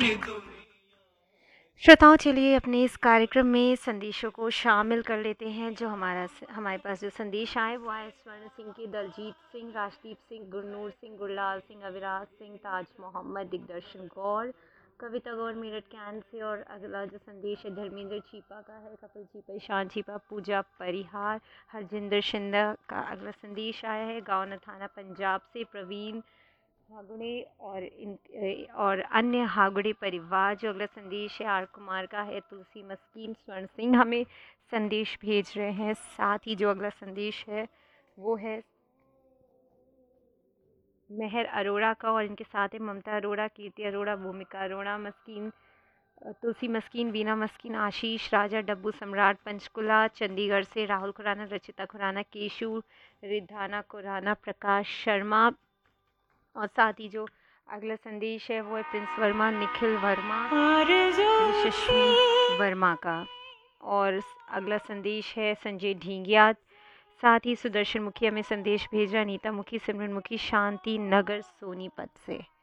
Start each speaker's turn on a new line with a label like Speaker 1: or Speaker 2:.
Speaker 1: श्रोताओं, चलिए अपने इस कार्यक्रम में संदेशों को शामिल कर लेते हैं। जो हमारे पास जो संदेश आए वो आए स्वर्ण सिंह के, दलजीत सिंह, राजदीप सिंह, गुरनूर सिंह, गुरलाल सिंह, अविराज सिंह, ताज मोहम्मद, दिग्दर्शन गौर, कविता गौर मेरठ कैंट से। और अगला जो संदेश है धर्मेंद्र चीपा का है, कपिल चीपा, ईशान चीपा, पूजा परिहार, हरजिंदर शिंदा का अगला संदेश आया है गाँव थाना पंजाब से। प्रवीण हागुड़े और अन्य हागुड़े परिवार। जो अगला संदेश है आर कुमार का है, तुलसी मस्कीन, स्वर्ण सिंह हमें संदेश भेज रहे हैं। साथ ही जो अगला संदेश है वो है मेहर अरोड़ा का, और इनके साथ है ममता अरोड़ा, कीर्ति अरोड़ा, भूमिका अरोड़ा, मस्कीन, तुलसी मस्कीन, वीना मस्कीन, आशीष राजा, डब्बू सम्राट पंचकुला चंडीगढ़ से, राहुल खुराना, रचिता खुराना, केशु रिधाना खुराना, प्रकाश शर्मा। और साथ ही जो अगला संदेश है वो है प्रिंस वर्मा, निखिल वर्मा, यशस्वी वर्मा का। और अगला संदेश है संजय ढींगिया। साथ ही सुदर्शन मुखी हमें संदेश भेज रहा, नीता मुखी, सिमरन मुखी, शांति नगर सोनीपत से।